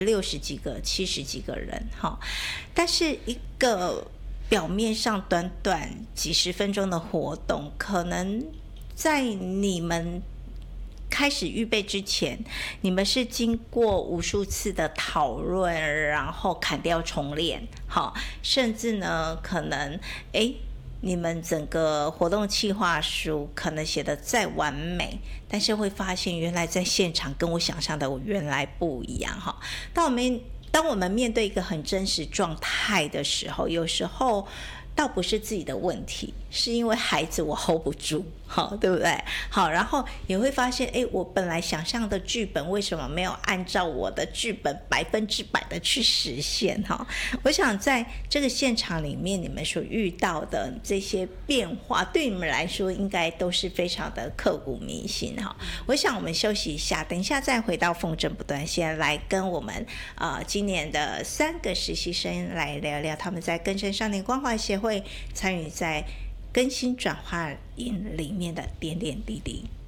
60几个、70几个人哈，但是一个表面上短短几十分钟的活动，可能在你们开始预备之前，你们是经过无数次的讨论，然后砍掉重练，好，甚至呢，可能你们整个活动企划书可能写得再完美，但是会发现原来在现场跟我想象的原来不一样哈。当我们面对一个很真实状态的时候，有时候倒不是自己的问题，是因为孩子我 hold 不住，好，对不对？好，然后也会发现，我本来想象的剧本为什么没有按照我的剧本100%的去实现？哈，我想在这个现场里面，你们所遇到的这些变化，对你们来说应该都是非常的刻骨铭心哈。我想我们休息一下，等一下再回到风筝不断线，来跟我们今年的3个实习生来聊聊他们在更生少年关怀协会参与在更新转化营里面的点点滴滴。